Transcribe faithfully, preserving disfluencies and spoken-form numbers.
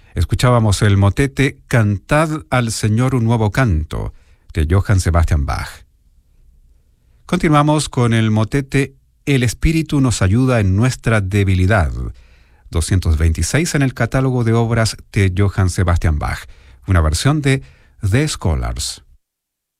Escuchábamos el motete Cantad al Señor un nuevo canto, de Johann Sebastian Bach. Continuamos con el motete El Espíritu nos ayuda en nuestra debilidad, doscientos veintiséis en el catálogo de obras de Johann Sebastian Bach, una versión de The Scholars.